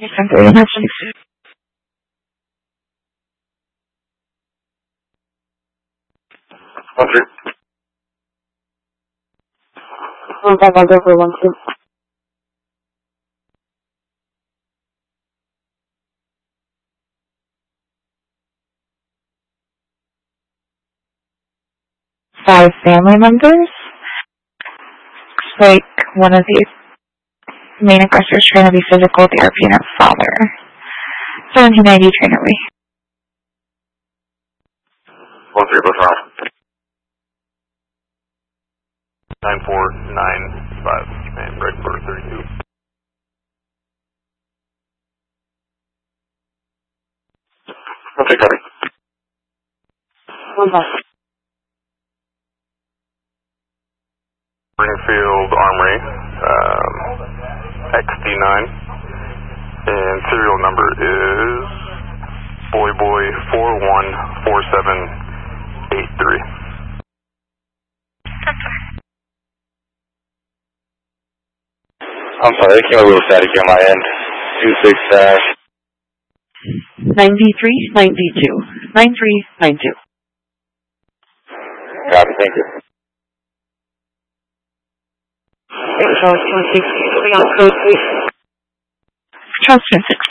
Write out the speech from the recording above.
Very much. I'll go for 1-2. Five family members. Looks like one of the main aggressors trying to be physical with the RPNF father. 1790 trainer Lee. 1-3, both around. 9495, and red for 32. Okay, copy. Springfield Armory, XD9, and serial number is boyboy414783. I'm sorry, it came a little static on my end. 26-9392. 9392. Copy, thank you. Charles 26, on code 3. Charles 26.